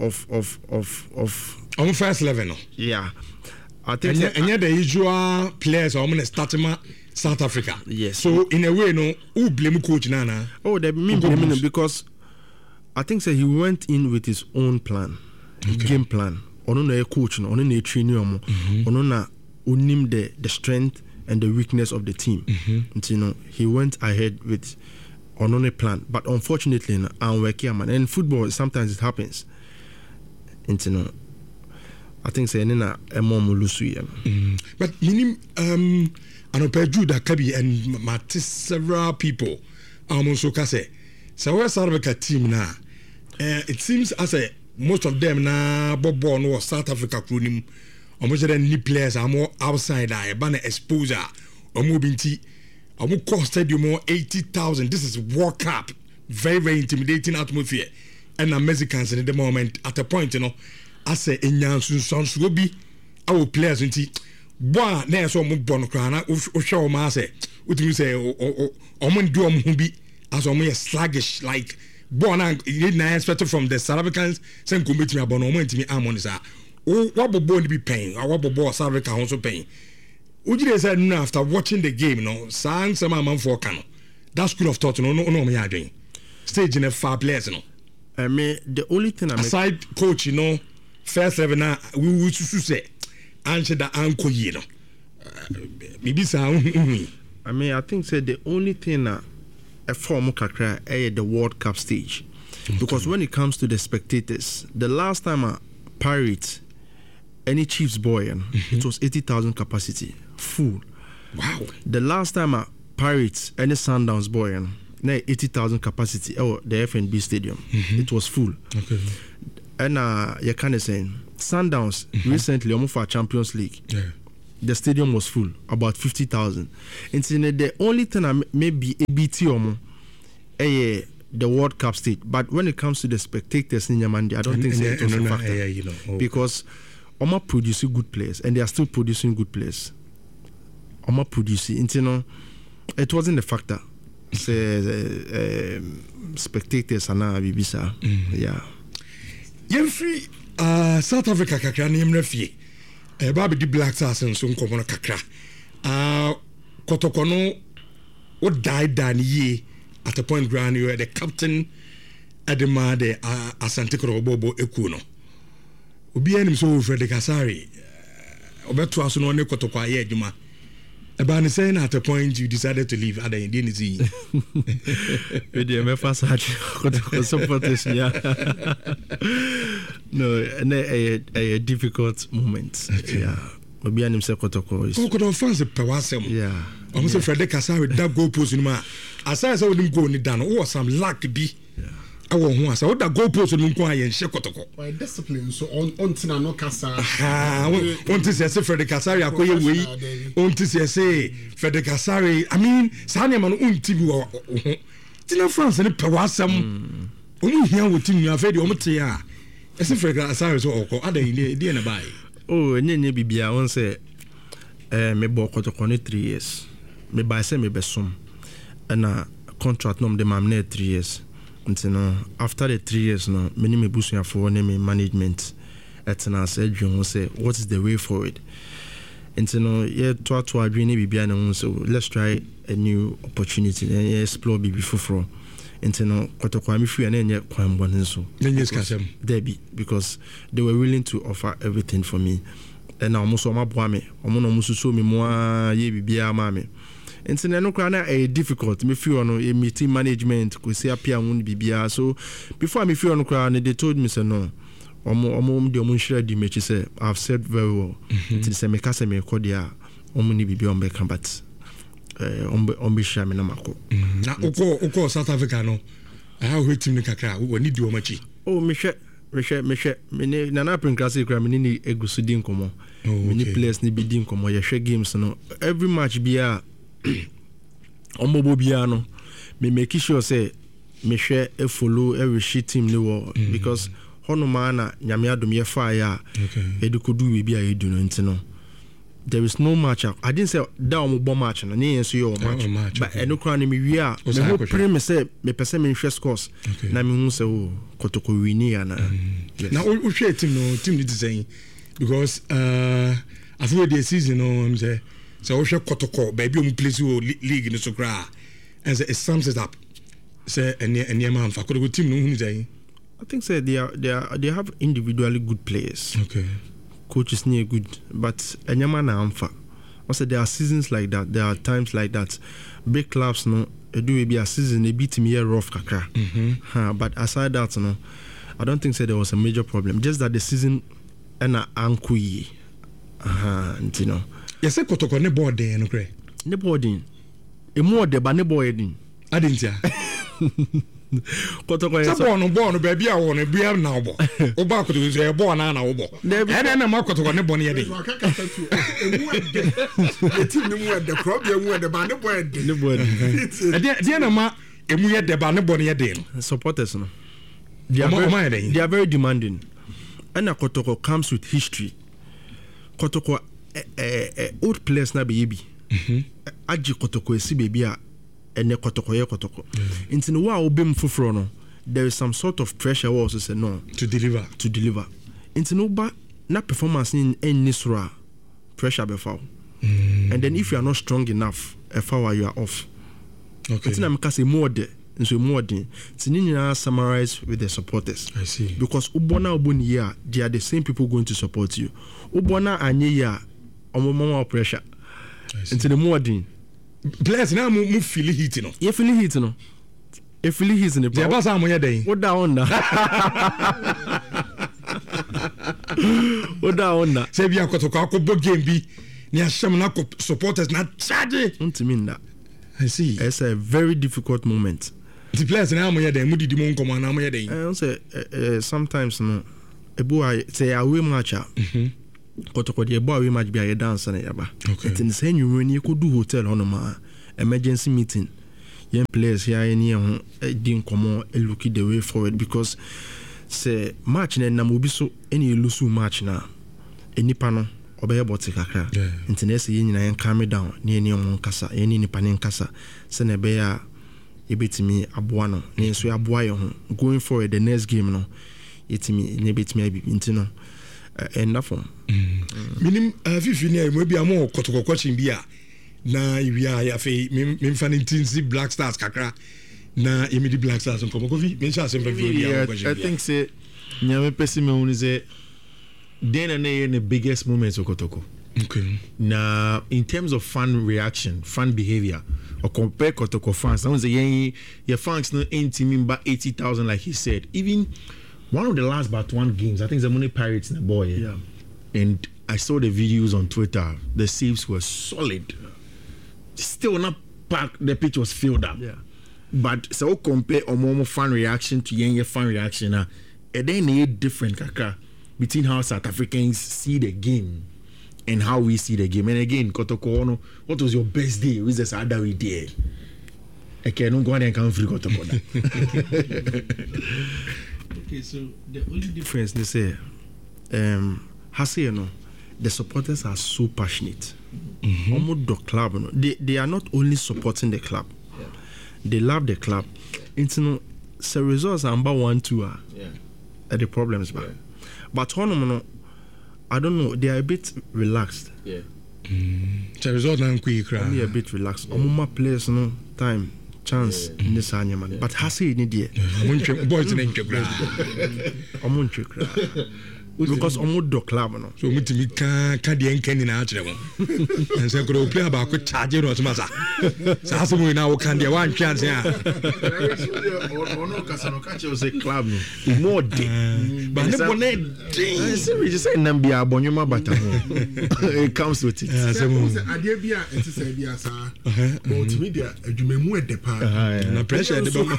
on first level. Yeah. I think and yet the usual players are on starting South Africa. Yes. So in a way, who blame coach Nana? Oh, they mean him because I think he went in with his own plan, game plan. Ono na coach, ono na training ono na unim the strength and the weakness of the team. And, he went ahead with ono na plan, but unfortunately, and football sometimes it happens. And, I think say nina emo mulusu but minim anopeju da kabi and matis several people also kase so where South Africa team na it seems as a most of them na bobo no South Africa kunim almost the new players are more outside I ban exposure omo binti omo cost stadium more 80,000. This is World Cup, very intimidating atmosphere, and the Mexicans in the moment at a point I say in Yansun will be our players until boy na so mo bon krana o show ma say what you say o mo do mo bi as o mo sluggish like boy na expected from the South Africans say ko betimi abon o mo ntimi amon sa o wa bobo ni bi pain wa bobo South Africa also pain o jire say no after watching the game sang some man for kan that school of thought no me adwen stage in a far players I mean the only thing aside coach first level now we will say answer the anko maybe I mean I think say the only thing a form kakra the World Cup stage because when it comes to the spectators the last time Pirates any Chiefs boy it was 80,000 capacity full. Wow. The last time Pirates any Sundowns boy and 80,000 capacity the FNB stadium. It was full. Okay. And you can say Sundowns recently almost for Champions League. Yeah. The stadium was full, about 50,000. And the only thing I may be a BT the World Cup stage, but when it comes to the spectators in Yamandi, I don't think it was a factor. Because Oma producing good players, and they are still producing good players. Oma producing, it wasn't a factor. Spectators are now Bibisa. Yeah. Yemfree South Africa kakra na yemra fie. Baby di Black Stars nso nkomo kakra. Kotoko no wo die ye at a point ground you were the captain Adema de Asante Korobobo Eku no. Obi anim so Frederick Asare. Obeto aso no ne kotoko aye adwuma. About saying at a point you decided to leave at the Indian Sea. No, a difficult moment. Yeah. Obi anim se kotoko is. Kotoko fans pewasem. Yeah. Almost Frederick Asare that goal post in ma. Asare say we didn't go ni down. Oh, some lack be. Awo ho asa oda goal post no nko aye nhye kotoko. Why discipline so on tina no kasa. On ti say Frederick Asare akoye wei. On ti say Frederick Asare, I mean, sane man unti bi wo. Tina France ne pewasem. Omu hia wo tim nu afedi omu te a. Ese Frederick Asare so okọ adan die na bai. Oh, enye bibia won say me bo kotoko ne 3 years. Me bai say me besom. Na contract no me mam na 3 years. After the 3 years, no, many me busuya for name management. Etna said, "You say what is the way forward?" And yeah, to agree maybe so let's try a new opportunity and explore BB Fufro. And kotoko mi free and then kwam bonenso. Debbie because they were willing to offer everything for me. And almost my boy me, almost so me moi ye bibia mame. And so no a difficult me feel no a meeting management could say appear won't be so before me feel no crown they told me say no the omun di me say I've said very well to say me kase me kodia omuni bibi on beka but on share me na mako na uko South Africa no how we team ni kakra we need do machi oh me me nana princess kra me ni egusu din komo me players ni bi din komo ye hwe games no every match bia Omobobiano me make sure say me share a follow every shit team no because hono mana nyame adom ye fire edu kodu we bia edu no ntino there is no match I didn't say that omo match no ne yenso yo match but eno kra ni me wi a me ho pre me say me pese me hwe scores na me hu say o kotoko wini ya na na o hwe team ni design because after the season no I'm say so we should kotoko baby um place league in so cry and it sums it up say any man for could team no hu say I think say they have individually good players. Okay. Coaches near good but anyama na amfa. Also there are seasons like that, there are times like that. Big clubs no do be a season they beat me rough kakra. But aside that no I don't think say there was a major problem just that the season na ankuyi. You know. Yes, kotoko ne board dey no kre. Ne boarding. E mo de ba ne boarding. Adentia. Kotoko yes. Born baby a won bia na obo. Oba kotoko say born na obo. E na ma kotoko ne bon ye dey. The team no mo de problem mo de ba ne board. Ne board. E na ma emu ye de ba ne bon ye dey. Supporters no. They are very demanding. And kotoko comes with history. Kotoko old players na baby. Aji kotoko esi baby a ene kotoko ye kotoko. Into no wa obem fufro no there is some sort of pressure we also say no to deliver. Into no ba na performance in any sura pressure be foul. And then if you are not strong enough a foul you are off. Okay. It's na make say more de nso more de. Tinina summarize with the supporters. I see. Because ubona uboni ya they are the same people going to support you. Ubona anye ya more pressure into the more din players now move feel heat no you feel heat no e feel heat no the boss am nya den what down na say bi akotoko akobo game bi ni asham na supporters na charge untimi nda I see. It's a very difficult moment. The players now mo yede mu didi mo nkomo na mo yede. I say sometimes no ebo say away match kotoko de ebo away match bi a dance na yaba. It in say you when you could do hotel hono ma emergency meeting. Young players here any ho di nkomo look the way forward because say match na mo bi so any lose match na enipa no obeye boti kakra. Internet say nyina yan calm down na eni on kasa eni nipa ne nkasa se na be ya ebetimi aboa no na enso aboa ye ho going forward the next game no etimi na ebetimi abi ntino enough minim fifi ne mo bia mo kotokokochin bia na iwia ya fe me mfa ne tinsi Black Stars kakra na emidi Black Stars nkomo kofi me sha sempa fi I think say nyame pesime hu say then na the biggest moments of Kotoko. Okay. Now, in terms of fan reaction, fan behavior, or compare Kotoko fans, I want to say your fans no ain't but 80,000 like he said. Even one of the last but one games, I think the Money Pirates in the boy. Yeah. And I saw the videos on Twitter. The saves were solid. Still not packed. The pitch was filled up. Yeah. But so compare Omomo fan reaction to your fan reaction, and then they different kaka between how South Africans see the game and how we see the game. And again, Kotoko Ono, what was your best day? With this other we did. Okay, don't go and come free Kotoko. Okay, so the only difference they say, Hase, you know, the supporters are so passionate. Almost the club, you know, they are not only supporting the club, they love the club. It's no, so results are number 1, 2 are the problems, but. But Honomono, I don't know, they are a bit relaxed. Yeah. The result na nkwi kra. Only a bit relaxed. Omuma players no time chance in this man. But Hase ni die. Boys na nkwe kra. Omuntwe kra. Because omudo club no. So mutimi ka de nkani na akire mo. Ense kro player ba ko charge no tuma sa. Sa aso na wo kan de wan chance a. Ono kasano ka che o se club no. More day. But ne bonne day. We just say nambia abonyoma bata ho. It comes with it. Ade bia enti say bia sa. But media adwumemu edepa. Na pressure de ba.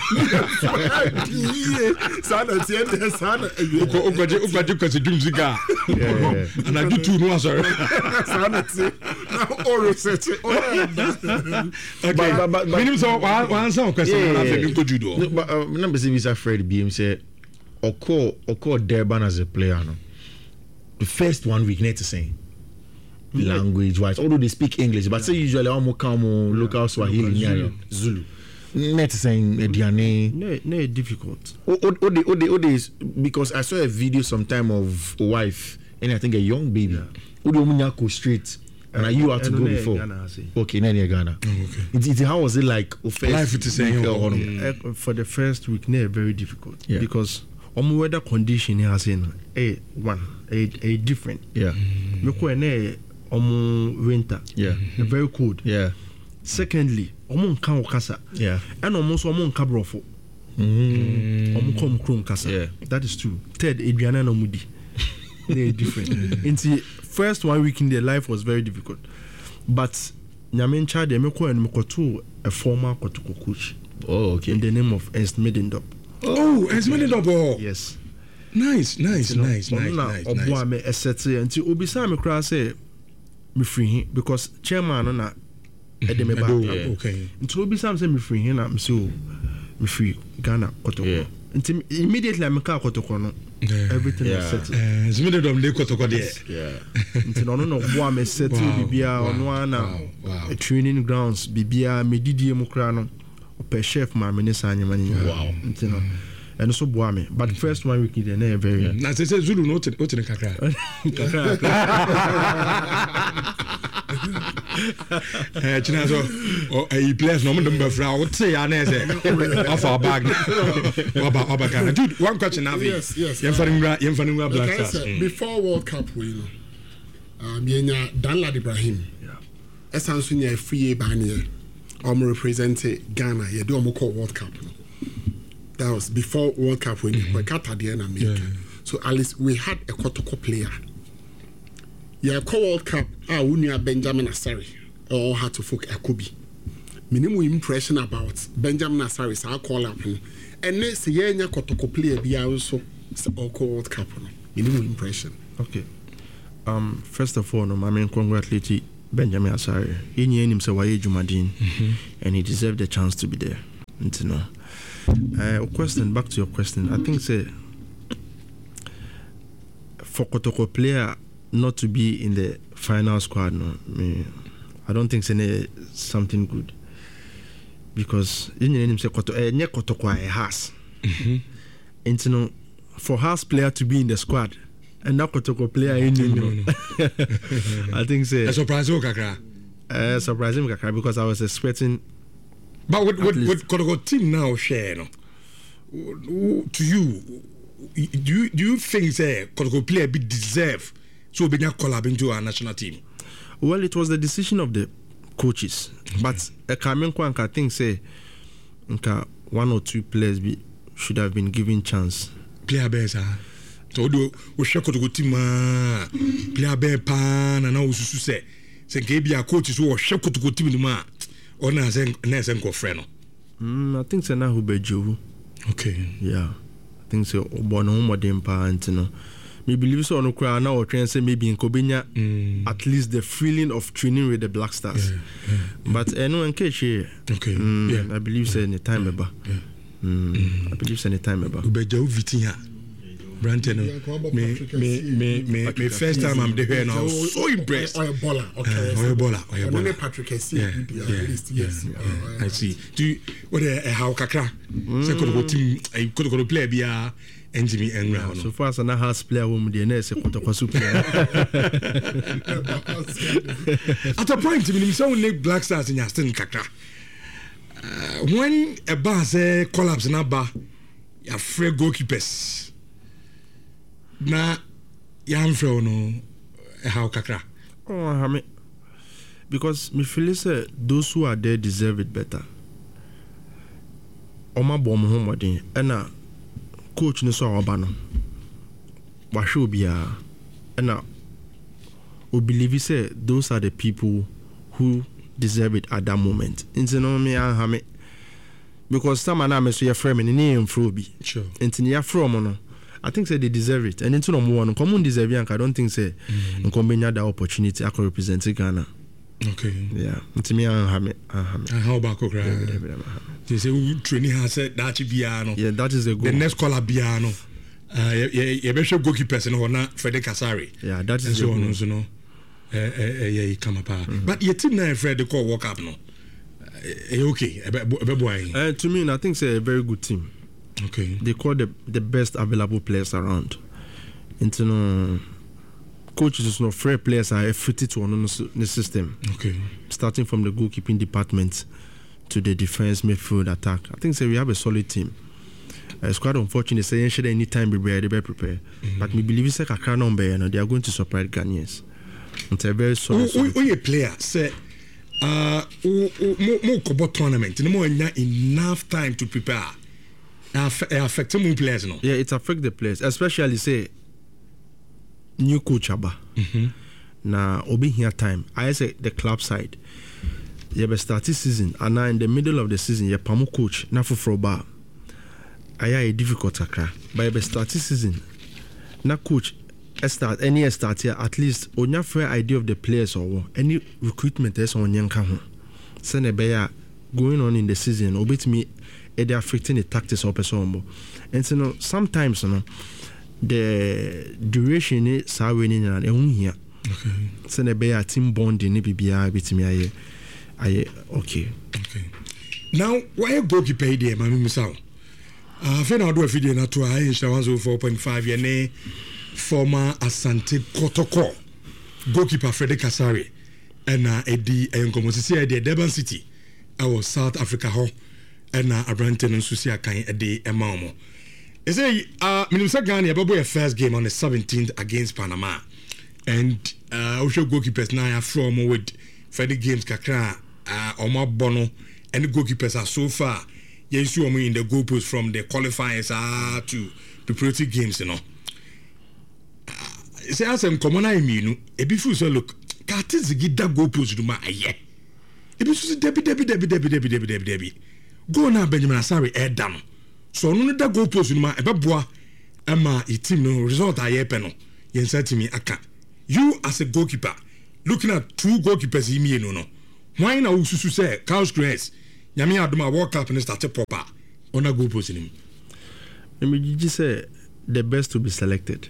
Sana tiende sana. Uko Muzika. And I do two no sorry. Okay. But minimum so one sound question na fe to judo. But number say Mr. Fred BM say Oko Durban as a player no. The first 1 week net to say language wise, although they speak English, but say usually local Swahili Zulu. Net saying Ediane no difficult. Because I saw a video sometime of a wife and I think a young baby. Go straight and you had to go before. Okay, Ghana. Okay. How was it like? Life to say for the first week, very difficult because weather condition has in a different. Yeah. Winter. Yeah. Very cold. Yeah. Secondly, omo nka okasa. Yeah. And omo so omo nka brofo. Omo kom krom kasa. Yeah. That is true. Third, Adriana no mudi. They're different. Into first 1 week in their life was very difficult. But Nyamen Chad Emeko and Mokoto, a former Kotoko coach. Oh, okay. In the name of Ernst Middendorp. Oh, Ernst Middendorp. Yes. Nice. Obo me esete until obisa me kra say me free because chairman na edemeba. Okay. Until obisa say me free here na me say me free Ghana Kotoko. Until immediately I make Kotoko no. Everything is settled. Ernst Middendorp dey Kotoko there. Yeah. Until no bo me settle bibia ono ana training grounds bibia me didie mu kra no. Per chef ma me nisa anyamani. Wow. Until no. And so boame, but first 1 week in the very. Na say Zulu no te kakra. China so e players no mo be fra o te ya na say off our bag. Oba kan. Dude, one question now. Yes. Yemfaningwa Black Stars. Before World Cup we know. Yenya Danlad Ibrahim. Yeah. Esanso nya free ban represent Ghana. Ye do call World Cup. That was before World Cup when we cut at the end of America. So at least we had a Kotoko player. Yeah, call World Cup. Unia Benjamin Asari or had to folk Akubi. minimum impression about Benjamin Asare sa call up no ene se yenya kotoko player bia so World Cup no minimum impression. Okay. First of all, I mean, congratulate Benjamin Asare. He knew him say why Jumadin, and he deserved the chance to be there. You know. Question back to your question. I think say for Kotoko player not to be in the final squad, no, I don't think it's something good because he knew him say Kotoko has, and you know, for Haas player to be in the squad. And now Kotoko player in no. I think say surprising kakra. Surprising kakra because I was expecting. But what Kotoko team now share no? To you, do you think say Kotoko player be deserve so be collab into our national team? Well, it was the decision of the coaches, but I think say one or two players should have been given chance. Player base so do we share Kotoko team player be pan and now susu say ke bia coach so share Kotoko team ma or na say go friend no. I think say na who be Jovu. Okay. Yeah. I think so obono modern pa antino. Me believe so no cry now or train say maybe in Kobenya at least the feeling of training with the Black Stars. Yeah. But no encourage. Okay. I believe say any time eba. I believe say any time eba. Ubeja vitia. Branton, me first time I'm there now, so impressed. Oyobola. Patrick, yes. I see. Do you what how kakra? Say could go play bia Enjimi Engra. So far as an house player woman, the nurse Kotoko super. At a point, we saw Black Stars in Aston kakra. When a bar say collapse na ba, ya free goalkeepers. Na yamfre no how kakra. Oh, because me feel say those who are there deserve it better. Oma bom homodin ena coach no so obano. Wa show bia ena we believe say those are the people who deserve it at that moment. Into no me ahame because some na me so your friend me ni emfro bi. Sure. Into ya from no I think say they deserve it. And into no one common deserve it. I don't think say nkombenya that opportunity I could represent Ghana. Okay. Yeah. Into me ahame. How about Kokra? They say training has said that biano. Yeah, that is a goal. The next caller biano. You better goalkeeper and ona Frederick Kasari. Yeah, that is so on, you know. Yeah, come up. But your team now Fred the call walk up no. Okay, to me, I think it's a very good team. Okay. They call the best available players around. Into coaches, no fair players are fitted to the system. Okay. Starting from the goalkeeping department to the defense, midfield, attack. I think we have a solid team. It's quite unfortunate. Say any time be ready, be prepared. But we believe it's like a crown number. They are going to surprise Ghanaians. It's a very solid. Who a player say? More combat tournament. No more enough time to prepare. Affect more players, no? Yeah, it affects the players, especially say new coach Aba. Now, obi here time. I say the club side. You have started season, and now in the middle of the season, you have coach na for bar. I a difficult akra. But you have started season, na coach start any start here at least on your fair idea of the players or any recruitment is on young kahu. Send a bear going on in the season. Obit me. They are affecting the tactics of person. And so no, sometimes no, the duration is winning and here. Okay. Send a bear team bonding BBI between me. Okay. Now, why goalkeeper there, my misal? I do a video na to I 4.5 year former Asante Kotoko goalkeeper Frederick Kasari and Eddie Enkomosisi at the Durban City. I was South Africa ho. And Abranton and Susia can a day a mamo. I say, Minister Ghana, a first game on the 17th against Panama. And also goalkeepers now from with Freddy Games Kakra, Omar Bono, and the goalkeepers are so far. Yes, you are in the goalpost from the qualifiers to the Pro games, you know. Say, as I'm common, I mean, a before so look, Cartis get that goalpost to my aye. Ebi so debi. Go na Benjamin Asare dam. So no da goal post no ma ebeboa ama e team no result aye pe no. Yen set me aka. You as a goalkeeper looking at two goalkeepers imi no. Why na ususu say Carl Screens nyame adoma World Cup no start proper. Ona goal post nim. Maybe say the best to be selected.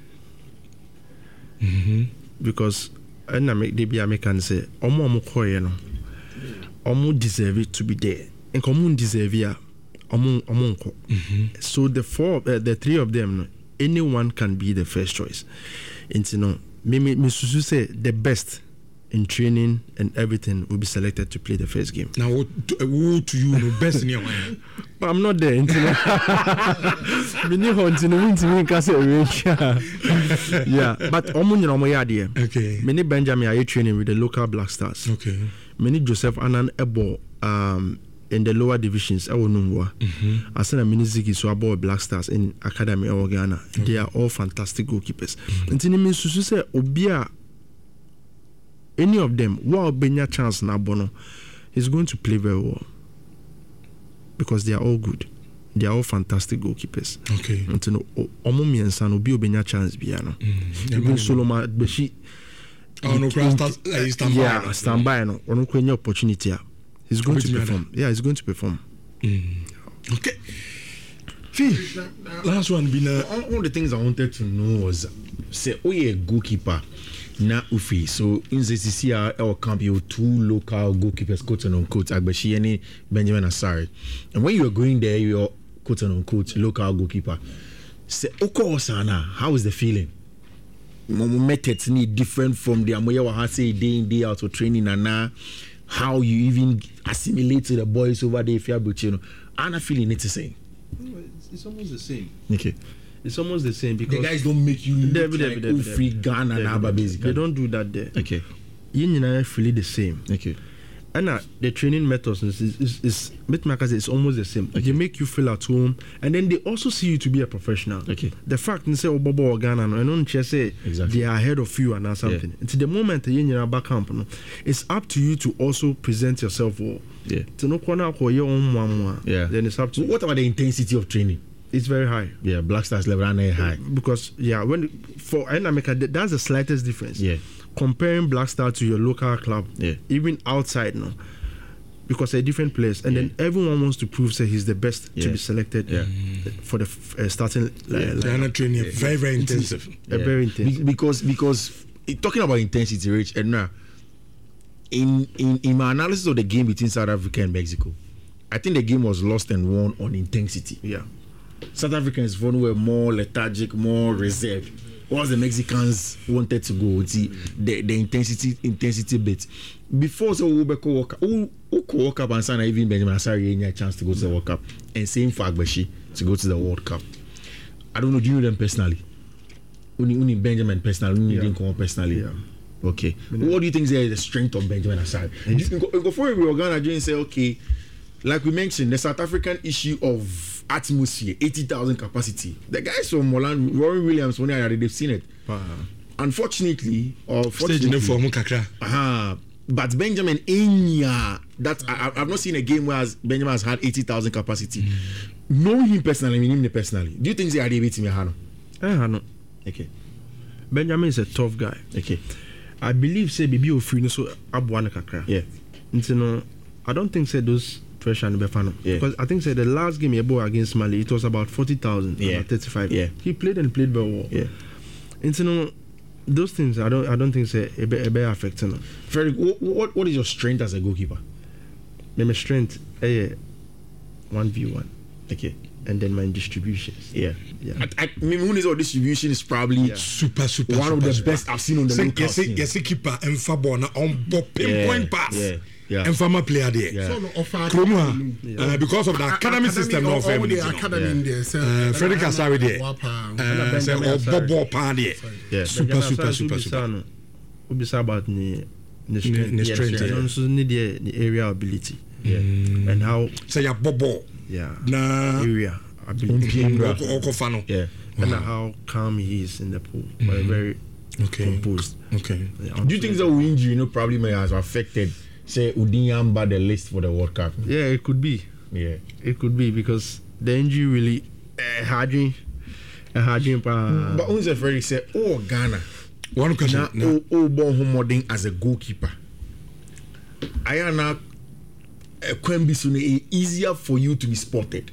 Because and I make the American say omo koye no. Omo deserve it to be there. And common deserve ya omo. So the three of them no, anyone can be the first choice. And you know, me susu say the best in training and everything will be selected to play the first game. Now, who to you the best in your mind? But I'm not there. Yeah, but okay. Many Benjamin are training with the local Black Stars. Okay. Many Joseph Anan Ebo in the lower divisions. I will know. I send a mini Ziggy so about Black Stars in Academy of Ghana. They are all fantastic goalkeepers. And then means to say Obia. Any of them, while Benya chance na bono, is going to play very well because they are all good. They are all fantastic goalkeepers. Okay. Until Omumi and San Obio Benya chance biano. Even Solomon Beshi. Oh no, standby. Yeah, standby no. Ono kwenye opportunity. He's going to perform. Yeah, he's going to perform. Okay. Last one been one of the things I wanted to know was say, oh yeah, goalkeeper. Na ufi so in the CCR our camp you two local goalkeepers quote and unquote Agbeshi and Benjamin Asare, and when you are going there you're quote and unquote local goalkeeper say Oko Osana, how is the feeling? Methods need different from the Amoya Wahase day in day out of training and now how you even assimilate to the boys over there if you're Buchino. I'm not feeling it the same. It's almost the same. Okay. It's almost the same because the guys don't make you look like free Ghana and Abba basically. They don't do that there. Okay. You are really the same. Okay. And the training methods is almost the same. Okay. They make you feel at home, and then they also see you to be a professional. Okay. The fact they say Bobo or Ghana and don't just say they are ahead of you and something. Yeah. Until the moment you are back camp, it's up to you to also present yourself well. Yeah. To no corner for your own. Yeah. Then it's up to. What about the intensity of training? It's very high. Yeah, Black Stars level are high. Because for America, that's the slightest difference. Yeah. Comparing Black Star to your local club, even outside now, because they're a different place, and then everyone wants to prove that he's the best to be selected for the starting. They're training very, very intensive. Very intensive. Because talking about intensity, Rich, and now in my analysis of the game between South Africa and Mexico, I think the game was lost and won on intensity. Yeah. South Africans were more lethargic, more reserved. Whilst the Mexicans wanted to go, see the intensity bit. Before so who walk up and sign even Benjamin Asare a chance to go to the World Cup, and same for Agbeshi to go to the World Cup. I don't know. Do you know them personally? Only Benjamin personally. Didn't come personally. Yeah. Okay. What do you think is the strength of Benjamin Asare? Go for it. We're gonna say okay. Like we mentioned, the South African issue of atmosphere, 80,000 capacity. The guys from Molan, Rory Williams, when they've seen it. Unfortunately, or fortunately, but Benjamin Enya, that I've not seen a game where Benjamin has had 80,000 capacity. Knowing him personally, meaning him personally, do you think they are beating me, Hano? Hano. Okay. Benjamin is a tough guy. Okay. I believe say Bibi Ofino so Abuana Kakra. Yeah. I don't think say those pressure and Befano. Because I think say the last game he bought against Mali, it was about 40,000, about 35. Yeah. He played very well. Yeah. And those things I don't think say a bit affecting them. Very. What is your strength as a goalkeeper? My strength, 1v1. Okay. And then my distributions. Yeah. I mean, who distribution is probably super one of the best I've seen on the local scene. Yes, keeper and Fabona on pinpoint pass. Yeah. And farmer player there. Because of the academy system of the academy in there. Frederick Asare there. Bobo Pan there. Super. Ubisa about the strength. And also need the area ability. Yeah. And how say ya Bobo. Yeah. Na area ability. Yeah. And how calm he is in the pool. Very composed. Okay. Do you think that injury probably may have affected say Udinyamba the list for the World Cup. Yeah, it could be. Yeah, it could be because the injury really hard. But Unze Ferry said, "Oh Ghana, one question. Oh Bonhommoding as a goalkeeper. I am now Kwembi Sune easier for you to be spotted."